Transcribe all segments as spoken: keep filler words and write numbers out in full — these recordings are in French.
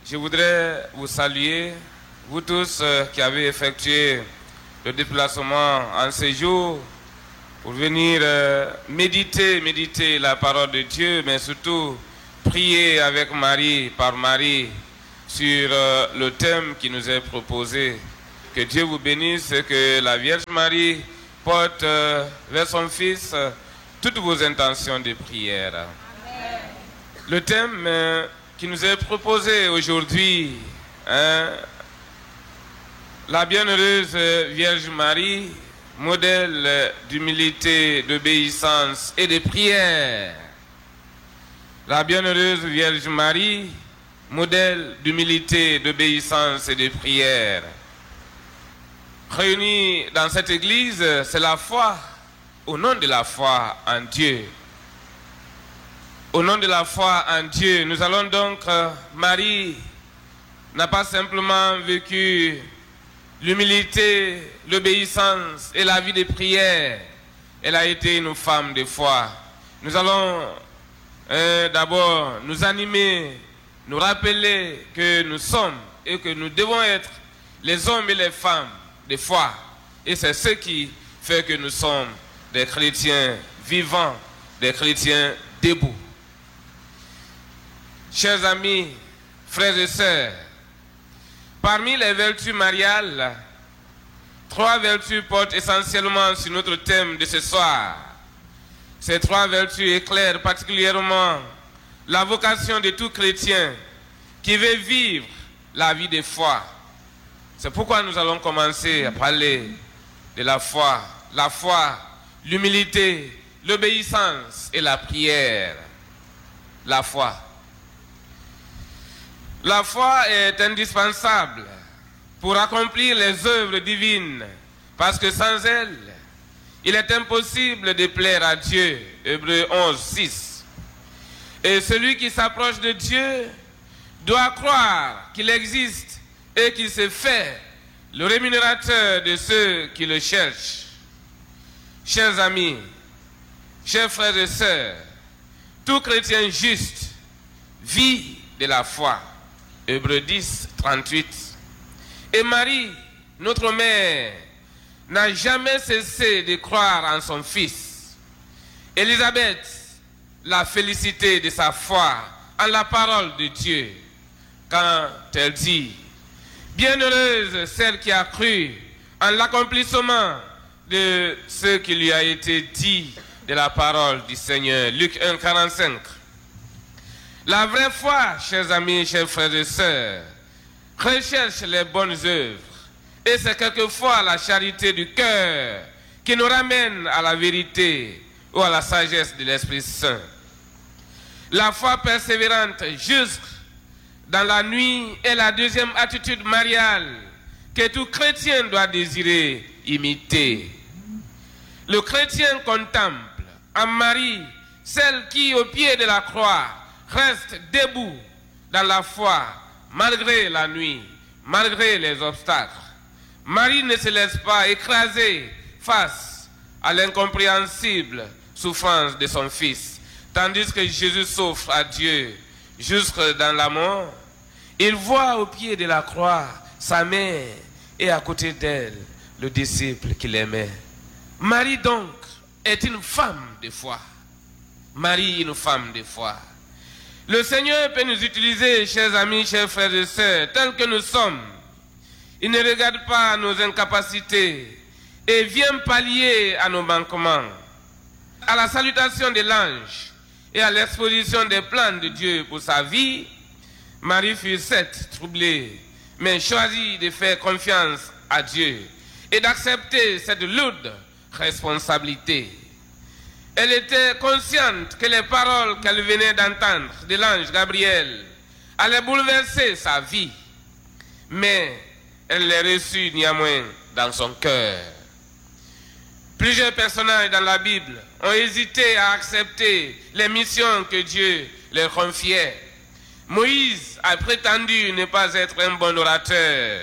je voudrais vous saluer, vous tous euh, qui avez effectué le déplacement en séjour pour venir euh, méditer, méditer la parole de Dieu, mais surtout prier avec Marie, par Marie, sur euh, le thème qui nous est proposé. Que Dieu vous bénisse et que la Vierge Marie porte euh, vers son Fils euh, toutes vos intentions de prière. Amen. Le thème euh, qui nous est proposé aujourd'hui, hein, la bienheureuse Vierge Marie, modèle d'humilité, d'obéissance et de prière. La bienheureuse Vierge Marie, modèle d'humilité, d'obéissance et de prière. Réunis dans cette église, c'est la foi, au nom de la foi en Dieu. Au nom de la foi en Dieu, nous allons donc, euh, Marie n'a pas simplement vécu l'humilité, l'obéissance et la vie de prière. Elle a été une femme de foi. Nous allons euh, d'abord nous animer, nous rappeler que nous sommes et que nous devons être les hommes et les femmes de foi. Et c'est ce qui fait que nous sommes des chrétiens vivants, des chrétiens debout. Chers amis, frères et sœurs, parmi les vertus mariales, trois vertus portent essentiellement sur notre thème de ce soir. Ces trois vertus éclairent particulièrement la vocation de tout chrétien qui veut vivre la vie de foi. C'est pourquoi nous allons commencer à parler de la foi. La foi, l'humilité, l'obéissance et la prière. La foi. La foi est indispensable pour accomplir les œuvres divines, parce que sans elle, il est impossible de plaire à Dieu. Hébreux onze, six. Et celui qui s'approche de Dieu doit croire qu'il existe et qu'il se fait le rémunérateur de ceux qui le cherchent. Chers amis, chers frères et sœurs, tout chrétien juste vit de la foi. Hébreux dix, trente-huit. Et Marie, notre mère, n'a jamais cessé de croire en son Fils. Élisabeth l'a félicité de sa foi en la parole de Dieu, quand elle dit: bienheureuse celle qui a cru en l'accomplissement de ce qui lui a été dit de la parole du Seigneur. Luc un, quarante-cinq. La vraie foi, chers amis, chers frères et sœurs, recherche les bonnes œuvres. Et c'est quelquefois la charité du cœur qui nous ramène à la vérité ou à la sagesse de l'Esprit Saint. La foi persévérante, juste dans la nuit, est la deuxième attitude mariale que tout chrétien doit désirer imiter. Le chrétien contemple en Marie celle qui, au pied de la croix, reste debout dans la foi, malgré la nuit, malgré les obstacles. Marie ne se laisse pas écraser face à l'incompréhensible souffrance de son Fils, tandis que Jésus s'offre à Dieu jusque dans la mort. Il voit au pied de la croix sa mère et à côté d'elle le disciple qu'il aimait. Marie donc est une femme de foi. Marie, une femme de foi. Le Seigneur peut nous utiliser, chers amis, chers frères et sœurs, tels que nous sommes. Il ne regarde pas nos incapacités et vient pallier à nos manquements. À la salutation de l'ange et à l'exposition des plans de Dieu pour sa vie, Marie fut certes troublée, mais choisit de faire confiance à Dieu et d'accepter cette lourde responsabilité. Elle était consciente que les paroles qu'elle venait d'entendre de l'ange Gabriel allaient bouleverser sa vie, mais elle les reçut néanmoins dans son cœur. Plusieurs personnages dans la Bible ont hésité à accepter les missions que Dieu leur confiait. Moïse a prétendu ne pas être un bon orateur.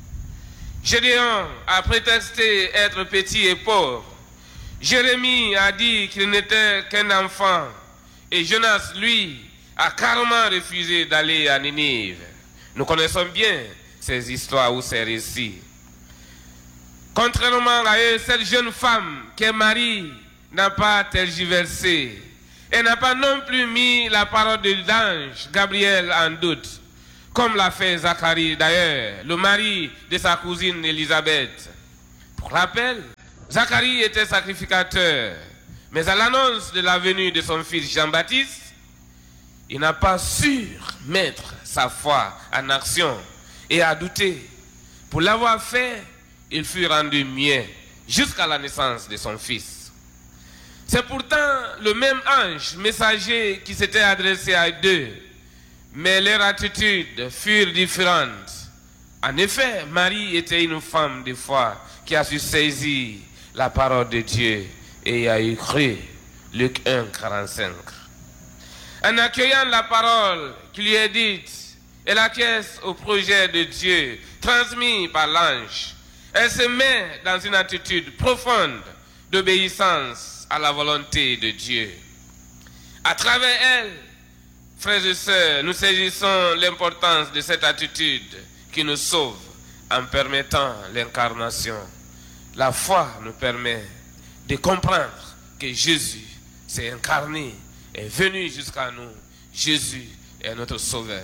Gédéon a prétexté être petit et pauvre. Jérémie a dit qu'il n'était qu'un enfant. Et Jonas, lui, a carrément refusé d'aller à Ninive. Nous connaissons bien ces histoires ou ces récits. Contrairement à eux, cette jeune femme qui est Marie n'a pas tergiversé. Elle n'a pas non plus mis la parole de l'ange Gabriel en doute, comme l'a fait Zacharie d'ailleurs, le mari de sa cousine Élisabeth. Pour rappel, Zacharie était sacrificateur, mais à l'annonce de la venue de son fils Jean-Baptiste, il n'a pas su mettre sa foi en action et a douté. Pour l'avoir fait, il fut rendu muet jusqu'à la naissance de son fils. C'est pourtant le même ange messager qui s'était adressé à deux, mais leurs attitudes furent différentes. En effet, Marie était une femme de foi qui a su saisir la parole de Dieu et a eu cru. Luc un, quarante-cinq. En accueillant la parole qui lui est dite, elle acquiesce au projet de Dieu transmis par l'ange. Elle se met dans une attitude profonde d'obéissance à la volonté de Dieu. À travers elle, frères et sœurs, nous saisissons l'importance de cette attitude qui nous sauve en permettant l'incarnation. La foi nous permet de comprendre que Jésus s'est incarné, est venu jusqu'à nous. Jésus est notre sauveur.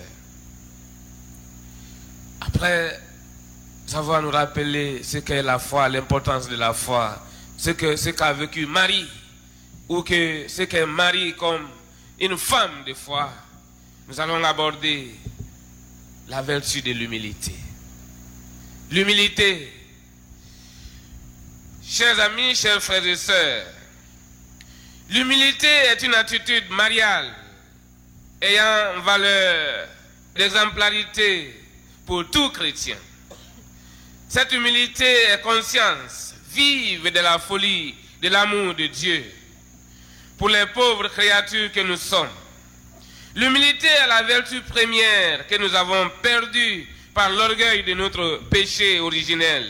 Après savoir nous rappeler ce qu'est la foi, l'importance de la foi, ce que ce qu'a vécu Marie, ou que ce qu'est Marie comme une femme de foi, nous allons aborder la vertu de l'humilité. L'humilité, chers amis, chers frères et sœurs, l'humilité est une attitude mariale ayant valeur d'exemplarité pour tout chrétien. Cette humilité est conscience vive de la folie, de l'amour de Dieu pour les pauvres créatures que nous sommes. L'humilité est la vertu première que nous avons perdue par l'orgueil de notre péché originel.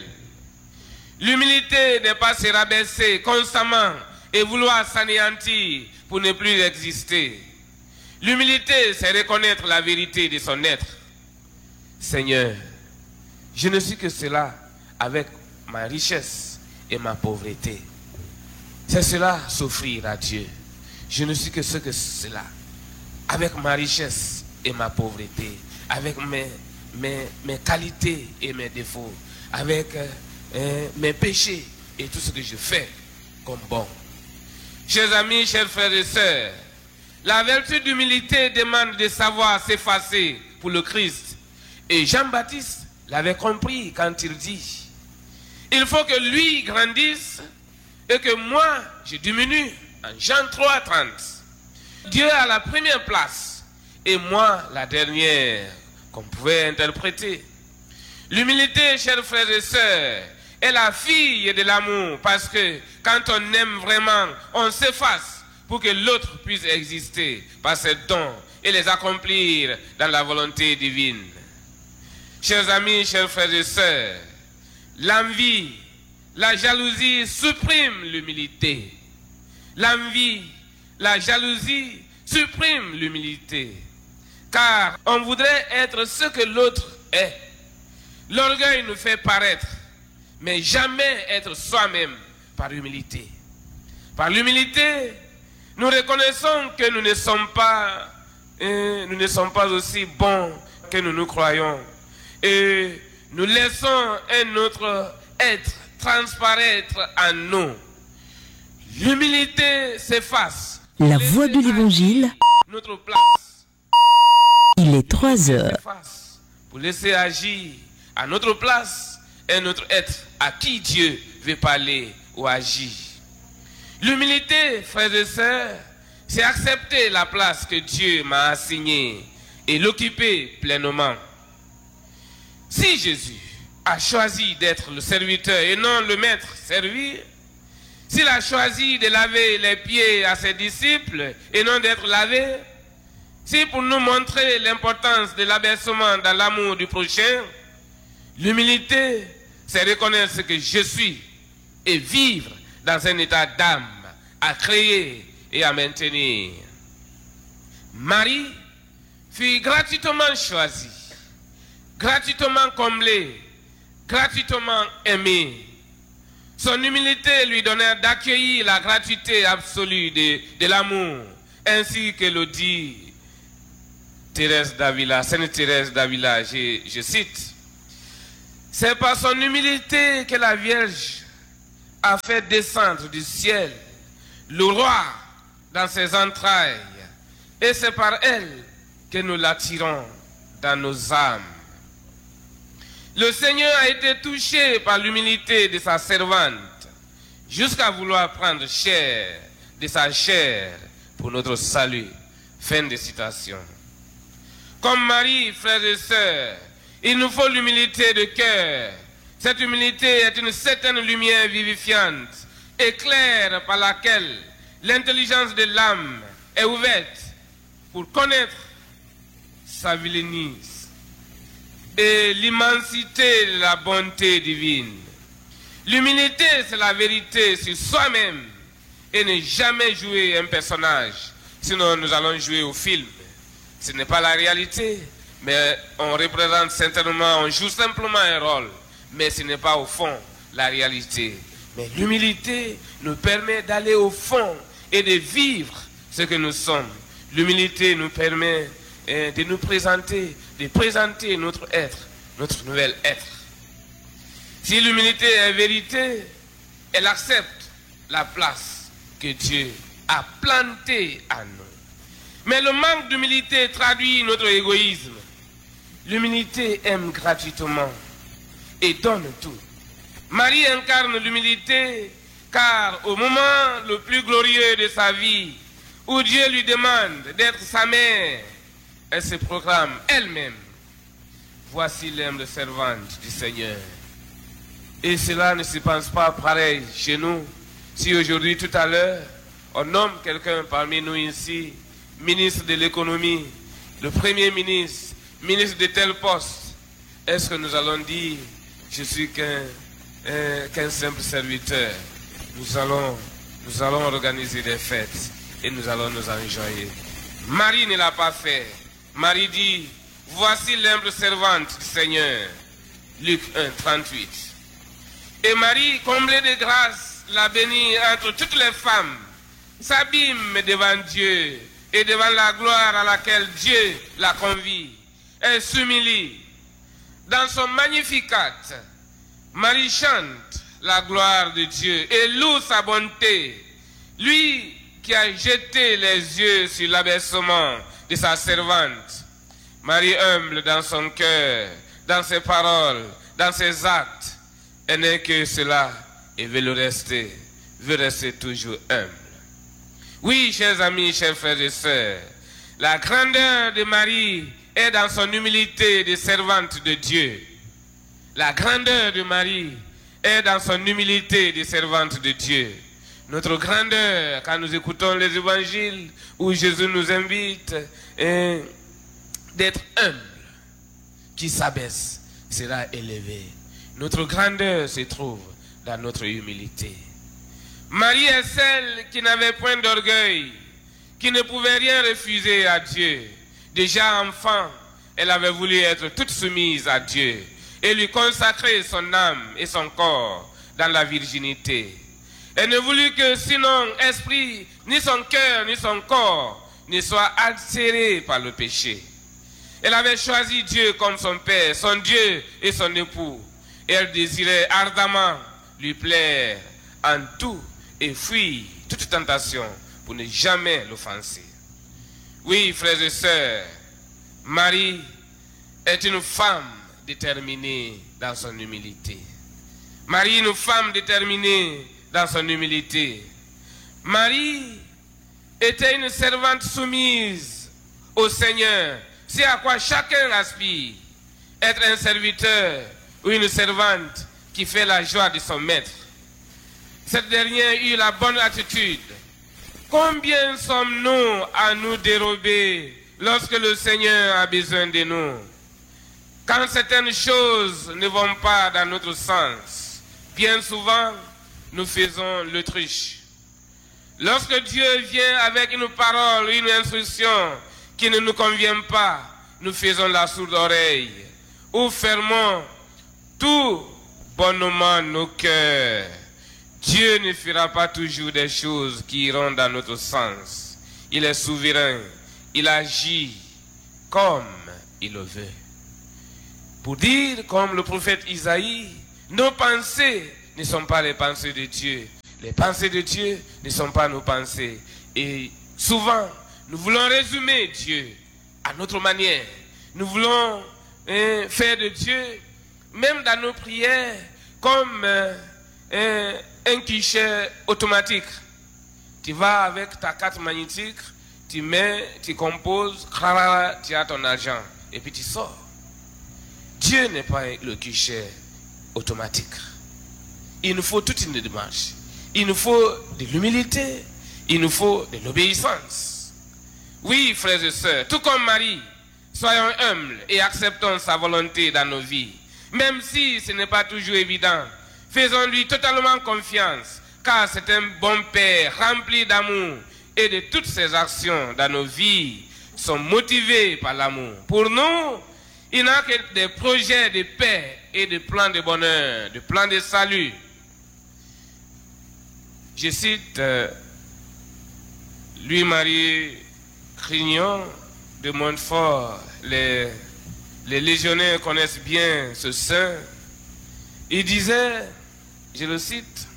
L'humilité n'est pas se rabaisser constamment et vouloir s'anéantir pour ne plus exister. L'humilité, c'est reconnaître la vérité de son être. Seigneur, je ne suis que cela avec ma richesse et ma pauvreté. C'est cela, s'offrir à Dieu. Je ne suis que ce que cela, avec ma richesse et ma pauvreté, avec mes, mes, mes qualités et mes défauts, avec euh, mes péchés et tout ce que je fais comme bon. Chers amis, chers frères et sœurs, la vertu d'humilité demande de savoir s'effacer pour le Christ. Et Jean-Baptiste l'avait compris quand il dit, il faut que lui grandisse et que moi je diminue. En Jean trois, trente. Dieu a la première place et moi la dernière, qu'on pouvait interpréter. L'humilité, chers frères et sœurs, est la fille de l'amour, parce que quand on aime vraiment, on s'efface pour que l'autre puisse exister par ses dons et les accomplir dans la volonté divine. Chers amis, chers frères et sœurs, l'envie, la jalousie supprime l'humilité. L'envie, la jalousie supprime l'humilité. Car on voudrait être ce que l'autre est. L'orgueil nous fait paraître, mais jamais être soi-même par humilité. Par l'humilité, nous reconnaissons que nous ne sommes pas, euh, nous ne sommes pas aussi bons que nous nous croyons. Et nous laissons un autre être transparaître en nous. L'humilité s'efface. La voix de l'Évangile. Notre place. Il est trois heures. Pour laisser agir à notre place un autre être à qui Dieu veut parler ou agir. L'humilité, frères et sœurs, c'est accepter la place que Dieu m'a assignée et l'occuper pleinement. Si Jésus a choisi d'être le serviteur et non le maître servir, s'il a choisi de laver les pieds à ses disciples et non d'être lavé, si pour nous montrer l'importance de l'abaissement dans l'amour du prochain, l'humilité, c'est reconnaître ce que je suis et vivre dans un état d'âme à créer et à maintenir. Marie fut gratuitement choisie. gratuitement comblé, gratuitement aimé. Son humilité lui donnait d'accueillir la gratuité absolue de, de l'amour, ainsi que le dit Thérèse d'Avila, Sainte Thérèse d'Avila, je, je cite. C'est par son humilité que la Vierge a fait descendre du ciel le roi dans ses entrailles, et c'est par elle que nous l'attirons dans nos âmes. Le Seigneur a été touché par l'humilité de sa servante, jusqu'à vouloir prendre chair de sa chair pour notre salut. Fin de citation. Comme Marie, frères et sœurs, il nous faut l'humilité de cœur. Cette humilité est une certaine lumière vivifiante, éclair par laquelle l'intelligence de l'âme est ouverte pour connaître sa vilainie et l'immensité de la bonté divine. L'humilité, c'est la vérité sur soi-même et ne jamais jouer un personnage. Sinon, nous allons jouer au film. Ce n'est pas la réalité, mais on représente certainement, on joue simplement un rôle, mais ce n'est pas au fond la réalité. Mais l'humilité nous permet d'aller au fond et de vivre ce que nous sommes. L'humilité nous permet eh, de nous présenter, de présenter notre être, notre nouvel être. Si l'humilité est vérité, elle accepte la place que Dieu a plantée à nous. Mais le manque d'humilité traduit notre égoïsme. L'humilité aime gratuitement et donne tout. Marie incarne l'humilité car au moment le plus glorieux de sa vie, où Dieu lui demande d'être sa mère, elle se proclame elle-même. Voici l'humble servante du Seigneur. Et cela ne se pense pas pareil chez nous. Si aujourd'hui, tout à l'heure, on nomme quelqu'un parmi nous ici, ministre de l'économie, le premier ministre, ministre de tel poste, est-ce que nous allons dire, je suis qu'un euh, qu'un simple serviteur? Nous allons, nous allons organiser des fêtes et nous allons nous enjoyer. Marie ne l'a pas fait. Marie dit, voici l'humble servante du Seigneur. Luc un, trente-huit. Et Marie, comblée de grâce, l'a bénie entre toutes les femmes, s'abîme devant Dieu et devant la gloire à laquelle Dieu la convie. Elle s'humilie. Dans son Magnificat, Marie chante la gloire de Dieu et loue sa bonté. Lui qui a jeté les yeux sur l'abaissement de sa servante. Marie humble dans son cœur, dans ses paroles, dans ses actes. Elle n'est que cela et veut le rester, veut rester toujours humble. Oui, chers amis, chers frères et sœurs, la grandeur de Marie est dans son humilité de servante de Dieu. La grandeur de Marie est dans son humilité de servante de Dieu. Notre grandeur, quand nous écoutons les évangiles où Jésus nous invite d'être humble, qui s'abaisse sera élevé. Notre grandeur se trouve dans notre humilité. Marie est celle qui n'avait point d'orgueil, qui ne pouvait rien refuser à Dieu. Déjà enfant, elle avait voulu être toute soumise à Dieu et lui consacrer son âme et son corps dans la virginité. Elle ne voulut que sinon esprit, ni son cœur, ni son corps ne soient altérés par le péché. Elle avait choisi Dieu comme son Père, son Dieu et son époux. Et elle désirait ardemment lui plaire en tout et fuir toute tentation pour ne jamais l'offenser. Oui, frères et sœurs, Marie est une femme déterminée dans son humilité. Marie est une femme déterminée dans son humilité. Marie était une servante soumise au Seigneur. C'est à quoi chacun aspire. Être un serviteur ou une servante qui fait la joie de son maître. Cette dernière eut la bonne attitude. Combien sommes-nous à nous dérober lorsque le Seigneur a besoin de nous? Quand certaines choses ne vont pas dans notre sens, bien souvent, nous faisons l'autruche. Lorsque Dieu vient avec une parole, une instruction qui ne nous convient pas, nous faisons la sourde oreille. ou fermons tout bonnement nos cœurs, Dieu ne fera pas toujours des choses qui iront dans notre sens. Il est souverain, il agit comme il le veut. Pour dire, comme le prophète Isaïe, nos pensées ne sont pas les pensées de Dieu. Les pensées de Dieu ne sont pas nos pensées. Et souvent, nous voulons résumer Dieu à notre manière. Nous voulons hein, faire de Dieu, même dans nos prières, comme euh, un, un guichet automatique. Tu vas avec ta carte magnétique, tu mets, tu composes, tu as ton argent, et puis tu sors. Dieu n'est pas le guichet automatique. Il nous faut toute une démarche. Il nous faut de l'humilité. Il nous faut de l'obéissance. Oui, frères et sœurs, tout comme Marie, soyons humbles et acceptons sa volonté dans nos vies. Même si ce n'est pas toujours évident, faisons-lui totalement confiance, car c'est un bon Père rempli d'amour et de toutes ses actions dans nos vies sont motivées par l'amour. Pour nous, il n'a que des projets de paix et de plans de bonheur, de plans de salut. Je cite euh, Louis-Marie Grignon de Montfort. Les, les légionnaires connaissent bien ce saint. Il disait, je le cite,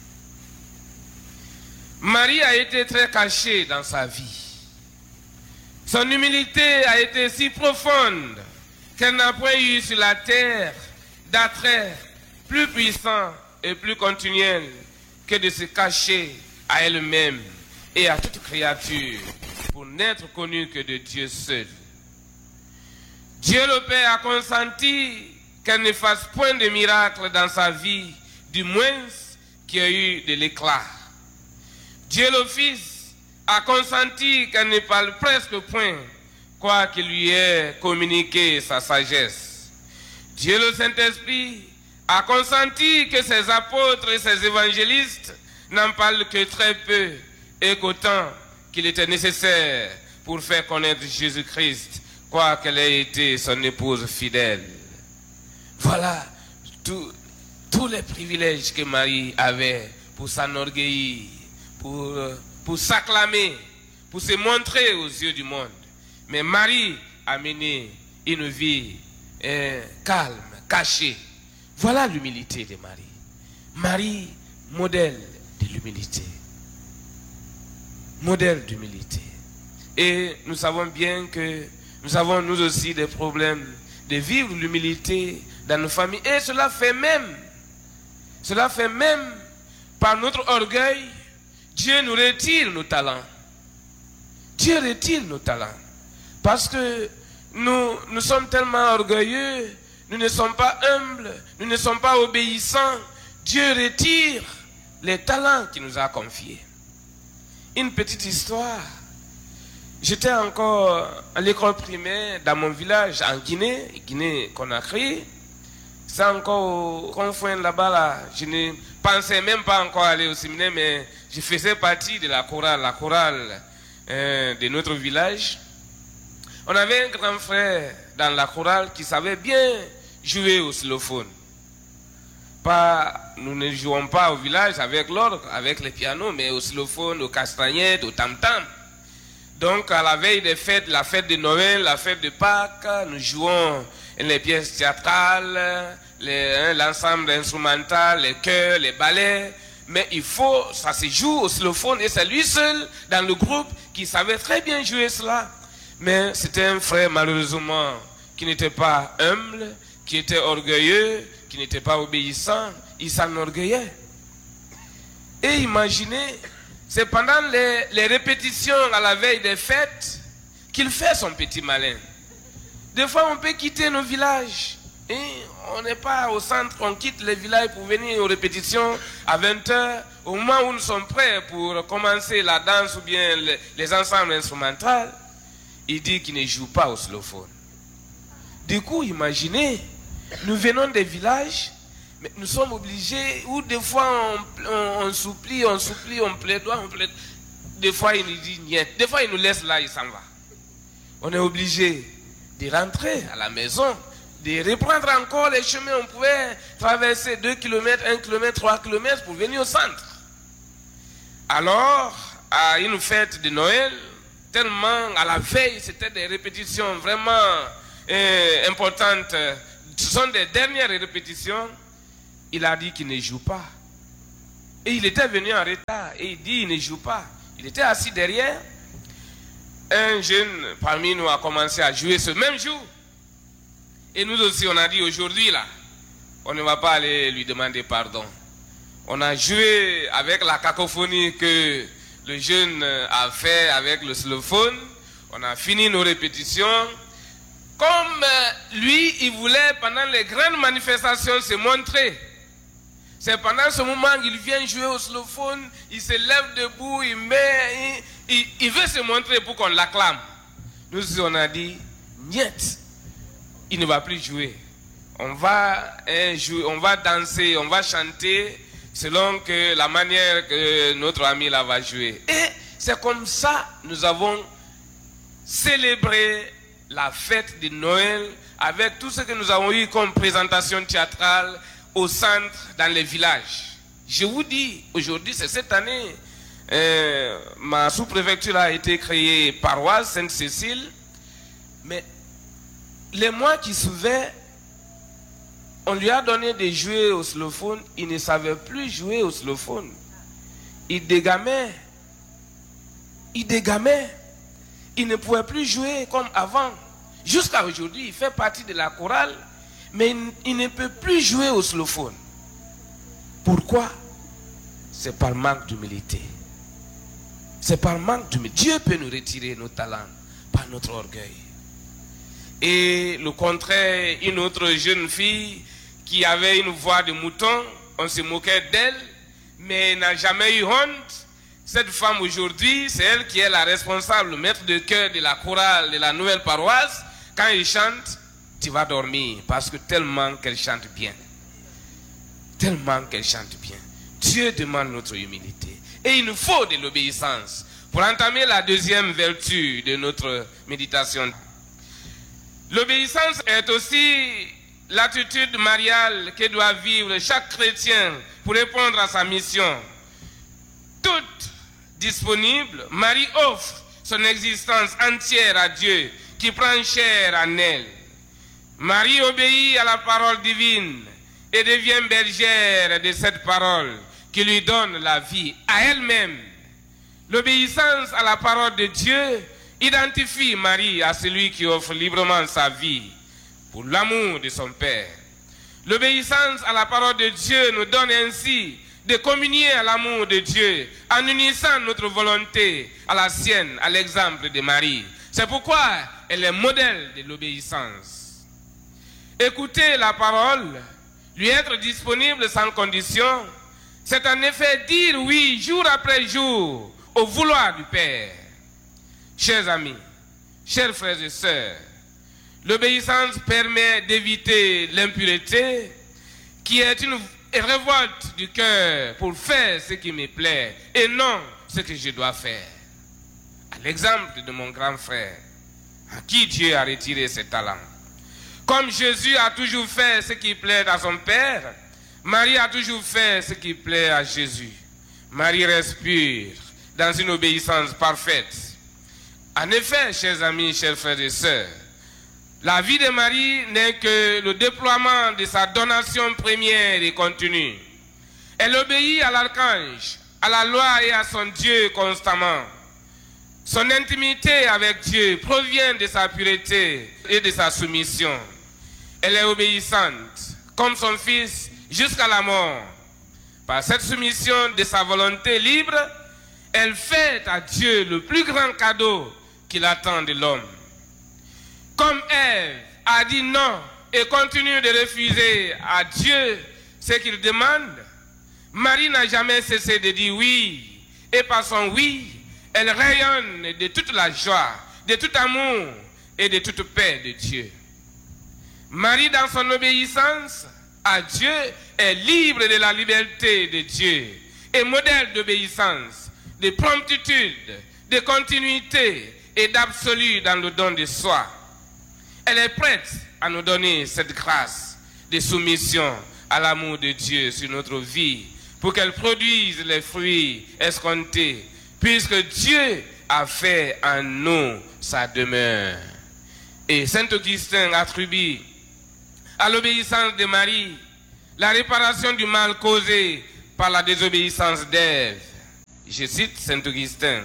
« Marie a été très cachée dans sa vie. Son humilité a été si profonde qu'elle n'a point eu sur la terre d'attrait plus puissant et plus continuel que de se cacher à elle-même et à toute créature pour n'être connue que de Dieu seul. Dieu le Père a consenti qu'elle ne fasse point de miracle dans sa vie, du moins qu'il y ait eu de l'éclat. Dieu le Fils a consenti qu'elle ne parle presque point, quoiqu'il lui ait communiqué sa sagesse. Dieu le Saint-Esprit a consenti que ses apôtres et ses évangélistes n'en parlent que très peu et qu'autant qu'il était nécessaire pour faire connaître Jésus-Christ, quoiqu'elle ait été son épouse fidèle. Voilà tous tous les privilèges que Marie avait pour s'enorgueillir, pour, pour s'acclamer, pour se montrer aux yeux du monde. Mais Marie a mené une vie eh, calme, cachée. Voilà l'humilité de Marie. Marie, modèle de l'humilité. Modèle d'humilité. Et nous savons bien que nous avons nous aussi des problèmes de vivre l'humilité dans nos familles. Et cela fait même, cela fait même par notre orgueil, Dieu nous retire nos talents. Dieu retire nos talents. Parce que nous, nous sommes tellement orgueilleux, nous ne sommes pas humbles, nous ne sommes pas obéissants. Dieu retire les talents qu'il nous a confiés. Une petite histoire. J'étais encore à l'école primaire dans mon village en Guinée, Guinée Conakry. C'est encore au confin là-bas, là. Je ne pensais même pas encore aller au séminaire, mais je faisais partie de la chorale, la chorale euh, de notre village. On avait un grand frère dans la chorale qui savait bien jouer au xylophone. Pas, nous ne jouons pas au village avec l'orgue, avec les pianos, mais au xylophone, aux castagnettes, au tam-tam. Donc, à la veille des fêtes, la fête de Noël, la fête de Pâques, nous jouons les pièces théâtrales, l'ensemble instrumental, les chœurs, les ballets. Mais il faut, ça se joue au xylophone et c'est lui seul dans le groupe qui savait très bien jouer cela. Mais c'était un frère, malheureusement, qui n'était pas humble, qui était orgueilleux, qui n'était pas obéissant. Il s'enorgueillait. Et imaginez, c'est pendant les, les répétitions à la veille des fêtes qu'il fait son petit malin. Des fois, on peut quitter nos villages. Et on n'est pas au centre, on quitte les villages pour venir aux répétitions à vingt heures. Au moment où nous sommes prêts pour commencer la danse ou bien les, les ensembles instrumentaux, il dit qu'il ne joue pas au xylophone. Du coup, imaginez, nous venons des villages, mais nous sommes obligés, ou des fois on, on, on supplie, on supplie, on plaidoie, on plaide. Des fois il nous dit niet, des fois il nous laisse là, il s'en va. On est obligé de rentrer à la maison, de reprendre encore les chemins. On pouvait traverser deux kilomètres, un kilomètre, trois kilomètres pour venir au centre. Alors, à une fête de Noël, tellement à la veille, c'était des répétitions vraiment euh, importantes. Ce sont des dernières répétitions. Il a dit qu'il ne joue pas. Et il était venu en retard. Et il dit qu'il ne joue pas. Il était assis derrière. Un jeune parmi nous a commencé à jouer ce même jour. Et nous aussi, on a dit aujourd'hui, là, on ne va pas aller lui demander pardon. On a joué avec la cacophonie que le jeune a fait avec le xylophone. On a fini nos répétitions. Comme lui, il voulait, pendant les grandes manifestations, se montrer. C'est pendant ce moment qu'il vient jouer au xylophone, il se lève debout, il met, il, il, il veut se montrer pour qu'on l'acclame. Nous, on a dit, niet, il ne va plus jouer. On va, hein, jouer, on va danser, on va chanter selon que la manière que notre ami là va jouer. Et c'est comme ça nous avons célébré la fête de Noël avec tout ce que nous avons eu comme présentation théâtrale au centre, dans les villages. Je vous dis, aujourd'hui, c'est cette année, euh, ma sous-préfecture a été créée paroisse Sainte-Cécile, mais les mois qui suivaient, on lui a donné de jouer au xylophone, il ne savait plus jouer au xylophone. Il dégamait, il dégamait, il ne pouvait plus jouer comme avant. Jusqu'à aujourd'hui, il fait partie de la chorale, mais il ne peut plus jouer au xylophone. Pourquoi? C'est par manque d'humilité. C'est par manque d'humilité. Dieu peut nous retirer nos talents par notre orgueil. Et le contraire, une autre jeune fille qui avait une voix de mouton, on se moquait d'elle, mais n'a jamais eu honte. Cette femme aujourd'hui, c'est elle qui est la responsable, le maître de chœur de la chorale de la nouvelle paroisse. Quand il chante, tu vas dormir parce que tellement qu'elle chante bien. Tellement qu'elle chante bien. Dieu demande notre humilité. Et il nous faut de l'obéissance pour entamer la deuxième vertu de notre méditation. L'obéissance est aussi l'attitude mariale que doit vivre chaque chrétien pour répondre à sa mission. Toute disponible, Marie offre son existence entière à Dieu qui prend chair en elle. Marie obéit à la parole divine et devient bergère de cette parole qui lui donne la vie à elle-même. L'obéissance à la parole de Dieu identifie Marie à celui qui offre librement sa vie pour l'amour de son Père. L'obéissance à la parole de Dieu nous donne ainsi de communier à l'amour de Dieu en unissant notre volonté à la sienne, à l'exemple de Marie. C'est pourquoi elle est modèle de l'obéissance. Écouter la parole, lui être disponible sans condition, c'est en effet dire oui jour après jour au vouloir du Père. Chers amis, chers frères et sœurs, l'obéissance permet d'éviter l'impureté qui est une révolte du cœur pour faire ce qui me plaît et non ce que je dois faire. À l'exemple de mon grand frère, à qui Dieu a retiré ses talents. Comme Jésus a toujours fait ce qui plaît à son Père, Marie a toujours fait ce qui plaît à Jésus. Marie respire dans une obéissance parfaite. En effet, chers amis, chers frères et sœurs, la vie de Marie n'est que le déploiement de sa donation première et continue. Elle obéit à l'archange, à la loi et à son Dieu constamment. Son intimité avec Dieu provient de sa pureté et de sa soumission. Elle est obéissante, comme son Fils, jusqu'à la mort. Par cette soumission de sa volonté libre, elle fait à Dieu le plus grand cadeau qu'il attend de l'homme. Comme Ève a dit non et continue de refuser à Dieu ce qu'il demande, Marie n'a jamais cessé de dire oui. Et par son oui, elle rayonne de toute la joie, de tout amour et de toute paix de Dieu. Marie, dans son obéissance à Dieu, est libre de la liberté de Dieu et modèle d'obéissance, de promptitude, de continuité et d'absolu dans le don de soi. Elle est prête à nous donner cette grâce de soumission à l'amour de Dieu sur notre vie, pour qu'elle produise les fruits escomptés, puisque Dieu a fait en nous sa demeure. Et saint Augustin attribue à l'obéissance de Marie la réparation du mal causé par la désobéissance d'Ève. Je cite saint Augustin.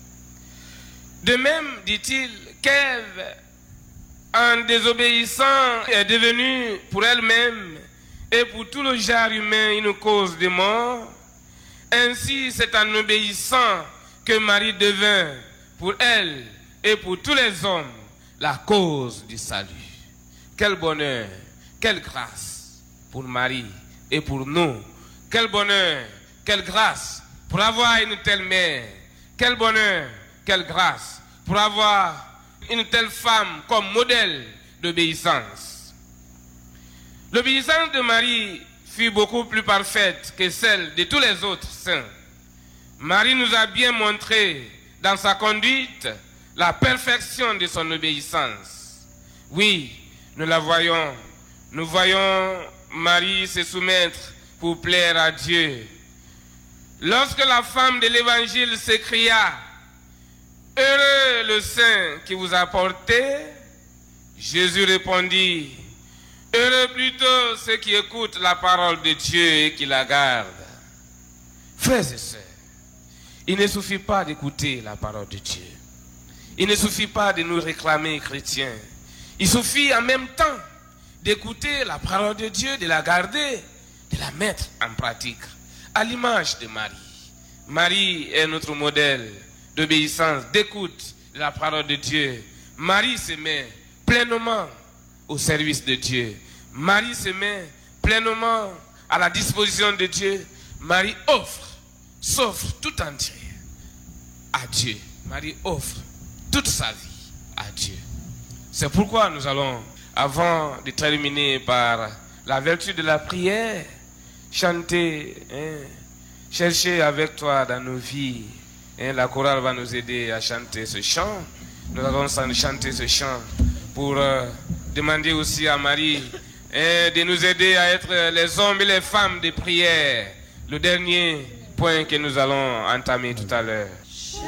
De même, dit-il, qu'Ève, en désobéissant, est devenue pour elle-même et pour tout le genre humain une cause de mort, ainsi c'est en obéissant que Marie devint pour elle et pour tous les hommes la cause du salut. Quel bonheur, quelle grâce pour Marie et pour nous. Quel bonheur, quelle grâce pour avoir une telle mère. Quel bonheur, quelle grâce pour avoir une telle femme comme modèle d'obéissance. L'obéissance de Marie fut beaucoup plus parfaite que celle de tous les autres saints. Marie nous a bien montré dans sa conduite la perfection de son obéissance. Oui, nous la voyons. Nous voyons Marie se soumettre pour plaire à Dieu. Lorsque la femme de l'évangile s'écria « Heureux le saint qui vous a porté », Jésus répondit « Heureux plutôt ceux qui écoutent la parole de Dieu et qui la gardent. » Frères et sœurs, il ne suffit pas d'écouter la parole de Dieu. Il ne suffit pas de nous réclamer chrétiens. Il suffit en même temps d'écouter la parole de Dieu, de la garder, de la mettre en pratique, à l'image de Marie. Marie est notre modèle d'obéissance, d'écoute de la parole de Dieu. Marie se met pleinement au service de Dieu. Marie se met pleinement à la disposition de Dieu. Marie offre, s'offre tout entier à Dieu. Marie offre toute sa vie à Dieu. C'est pourquoi nous allons, avant de terminer par la vertu de la prière, chanter, hein, chercher avec toi dans nos vies. Hein, la chorale va nous aider à chanter ce chant. Nous allons chanter ce chant pour euh, demander aussi à Marie hein, de nous aider à être les hommes et les femmes de prière. Le dernier point que nous allons entamer tout à l'heure.